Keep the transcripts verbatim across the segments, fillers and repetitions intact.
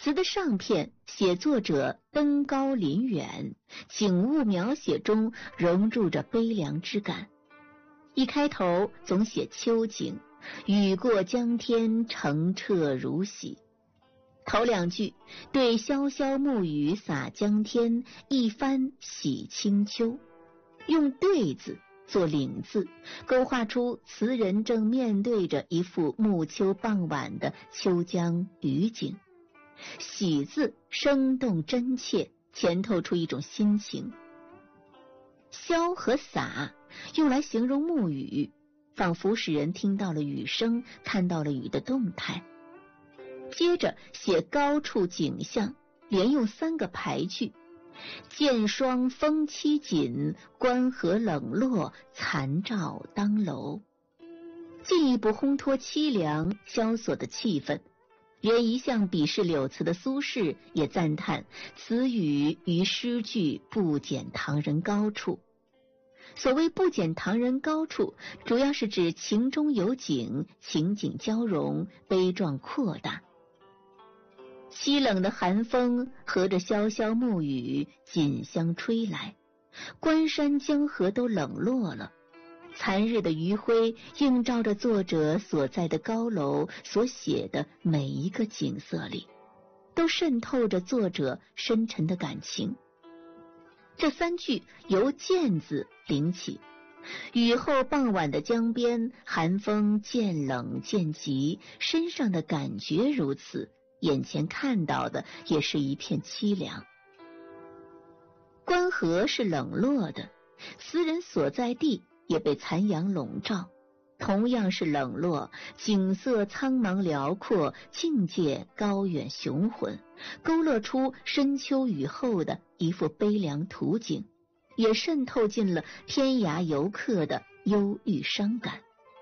词的上片写作者登高临远，景物描写中融入着悲凉之感。一开头总写秋景，雨过江天，澄澈如洗。头两句对潇潇暮雨洒江天，一番洗清秋，用对字做领字，勾画出词人正面对着一幅暮秋傍晚的秋江雨景。喜字生动真切，潜透出一种心情。潇和洒用来形容暮雨，仿佛使人听到了雨声，看到了雨的动态。接着写高处景象，连用三个排句：剑霜风凄紧，关河冷落，残照当楼。进一步烘托凄凉萧索的气氛。原一向鄙视柳词的苏轼也赞叹此语于诗句不减唐人高处。所谓不减唐人高处，主要是指情中有景，情景交融，悲壮扩大。凄冷的寒风和着潇潇暮雨紧相吹来，关山江河都冷落了。残日的余晖映照着作者所在的高楼所写的每一个景色里，都渗透着作者深沉的感情。这三句由渐字领起，雨后傍晚的江边，寒风渐冷渐急，身上的感觉如此，眼前看到的也是一片凄凉。关河是冷落的，词人所在地也被残阳笼罩，同样是冷落，景色苍茫辽阔，境界高远雄浑，勾勒出深秋雨后的一幅悲凉图景，也渗透进了天涯游客的忧郁伤感。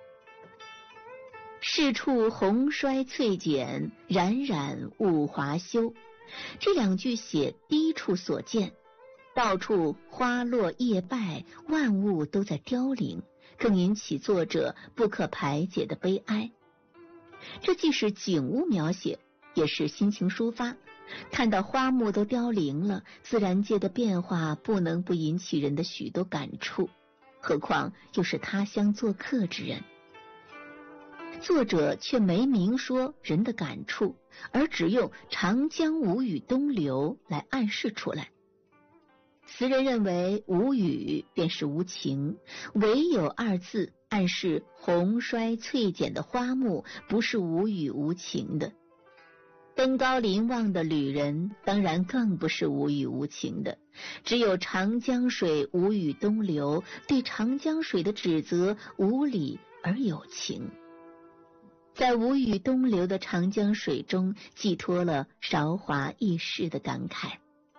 是处红衰翠减，冉冉物华休。这两句写低处所见，到处花落叶败，万物都在凋零，更引起作者不可排解的悲哀。这既是景物描写，也是心情抒发。看到花木都凋零了，自然界的变化不能不引起人的许多感触，何况又是他乡做客之人。作者却没明说人的感触，而只用长江无语东流来暗示出来。词人认为无语便是无情，唯有二字暗示红衰翠减的花木不是无语无情的。登高临望的旅人当然更不是无语无情的，只有长江水无语东流，对长江水的指责无理而有情。在无语东流的长江水中，寄托了韶华易逝的感慨。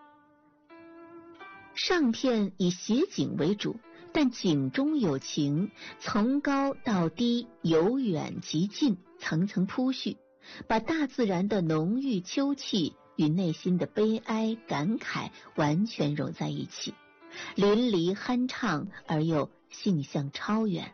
上片以写景为主，但景中有情，从高到低，由远及近，层层铺叙，把大自然的浓郁秋气与内心的悲哀感慨完全融在一起，淋漓酣畅而又性象超远。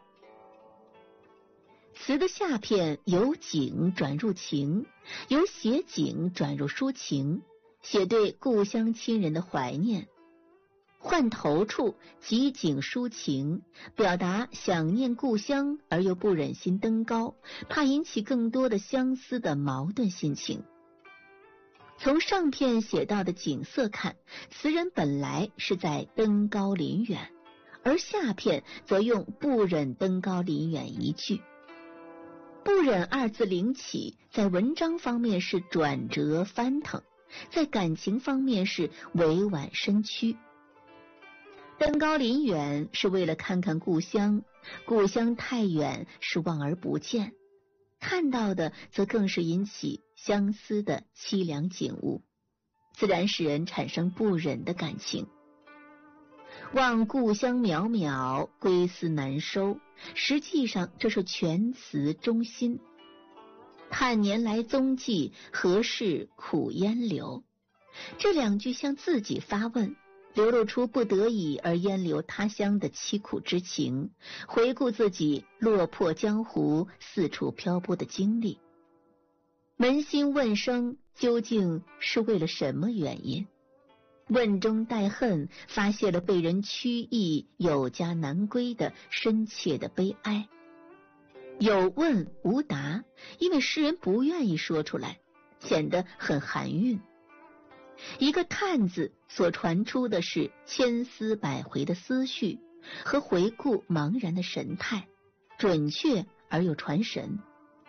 词的下片由景转入情，由写景转入抒情，写对故乡亲人的怀念。换头处即景抒情，表达想念故乡而又不忍心登高，怕引起更多的相思的矛盾心情。从上片写到的景色看，词人本来是在登高临远，而下片则用不忍登高临远一句。不忍二字领起，在文章方面是转折翻腾，在感情方面是委婉深曲。登高临远是为了看看故乡，故乡太远是望而不见，看到的则更是引起相思的凄凉景物，自然使人产生不忍的感情。望故乡渺渺，归思难收，实际上这是全词中心。叹年来踪迹，何事苦烟流。这两句向自己发问，流露出不得已而烟流他乡的凄苦之情，回顾自己落魄江湖、四处漂泊的经历。扪心问声， 究竟是为了什么原因？问中带恨，发泄了被人曲意、有家难归的深切的悲哀。有问无答，因为诗人不愿意说出来，显得很含韵。一个叹字所传出的是千丝百回的思绪和回顾茫然的神态，准确而又传神。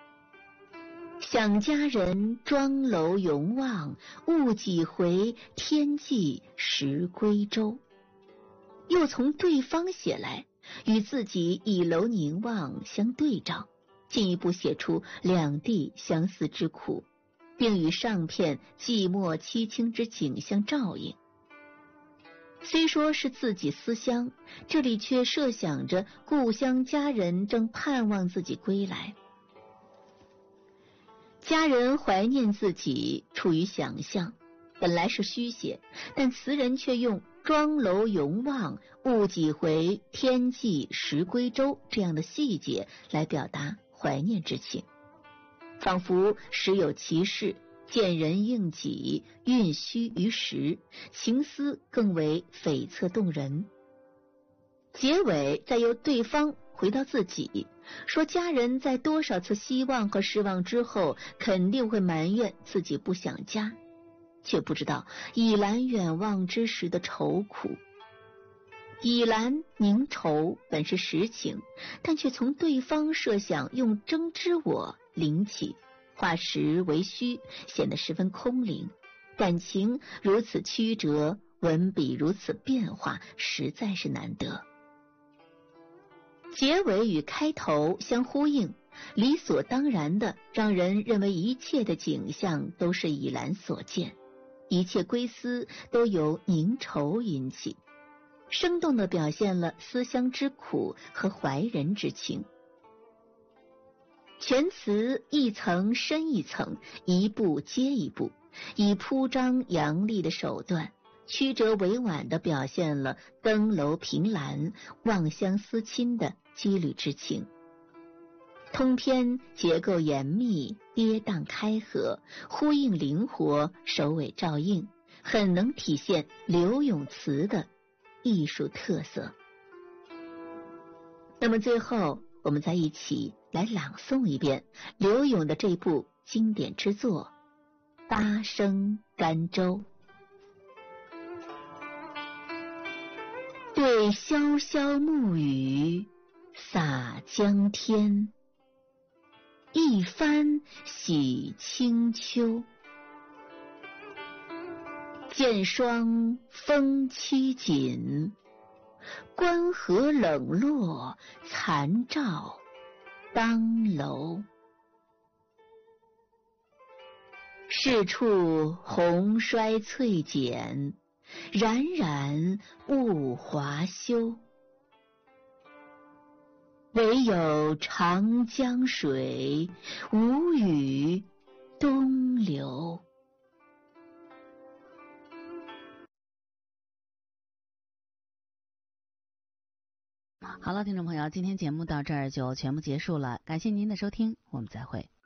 想家人庄楼永望，误几回天际时归舟。又从对方写来，与自己倚楼凝望相对照，进一步写出两地相似之苦，并与上片寂寞凄清之景相照应。虽说是自己思乡，这里却设想着故乡家人正盼望自己归来。家人怀念自己，处于想象，本来是虚写，但词人却用庄楼永望，误几回天际时归舟这样的细节来表达怀念之情，仿佛实有其事，见人应己，蕴虚于实，情思更为悱恻动人。结尾再由对方回到自己，说家人在多少次希望和失望之后，肯定会埋怨自己不想家，却不知道倚栏远望之时的愁苦。倚栏凝愁本是实情，但却从对方设想用争之我领起，化实为虚，显得十分空灵。感情如此曲折，文笔如此变化，实在是难得。结尾与开头相呼应，理所当然的让人认为一切的景象都是倚栏所见，一切归思都由凝愁引起，生动地表现了思乡之苦和怀人之情。全词一层深一层，一步接一步，以铺张扬丽的手段，曲折委婉地表现了登楼凭栏、望乡思亲的羁旅之情。通篇结构严密，跌宕开合，呼应灵活，首尾照应，很能体现柳永词的艺术特色。那么最后，我们再一起来朗诵一遍柳永的这部经典之作《八声甘州》。对潇潇暮雨洒江天，一番洗清秋。见霜风凄紧，关河冷落残照当楼。是处红衰翠减，冉冉物华休。唯有长江水，无语东流。 好了，听众朋友，今天节目到这儿就全部结束了，感谢您的收听，我们再会。